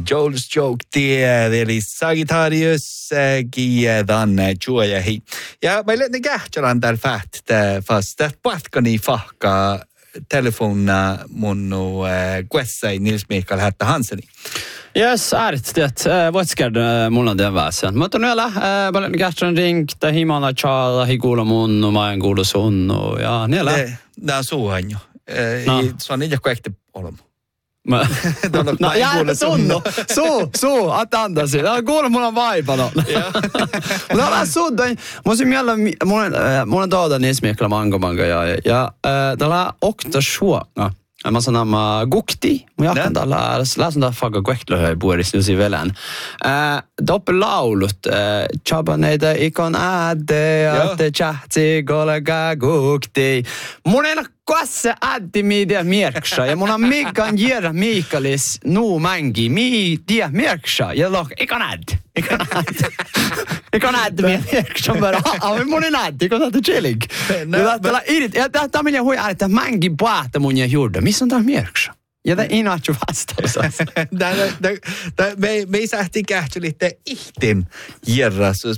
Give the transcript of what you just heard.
Joel's Joke tiedä, eli Sagittarius kiedän juojahi. Ja meillä ne kähtälän täällä fast patkani fahkaa telefonna mun kuessai Nils Mikael Herta Hanseni. Yes, ääret, voitskärd mulla on tämän väsen. Mutta nyt paljon kähtälän ringt, himana tjalla, hikuulla munnu, maen kuulu sunnu, ja niillä. Nää on suuhan jo. Se on niitä kuekti olema. No jää sunnu. Suu, atandasi. Kuule, mulla on vaipano. Mutta ollaan sunnu. Mulla on tuolta Nismiekla manga ja täällä okta suoga. Mä sanon gukti. Mä jatkan täällä. Läsen täällä faga kuektlöhöi puolissa nyt velän. Doppellaulut. Chabaneita ikon ääde. Ja te tjahti kollega gukti. Mun ei ole Kosse addi mi dia mierksha ja mun on mikan jera Mikaelis nu mängi mi dia mierksha ja lok ikon addi mierksha bara mun on addi kun tätä chilling tällä idit ja tämä minä hui että mängi paata mun ja juurda missä on tämä mierksha ja tämä inaatju vastaus me sähti kähtelitte ihtin jerrasus